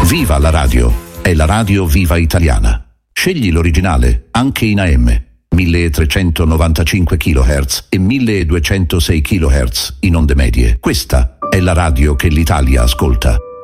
Viva la radio! È la radio Viva Italiana. Scegli l'originale, anche in AM, 1395 kHz e 1206 kHz in onde medie. Questa è la radio che l'Italia ascolta.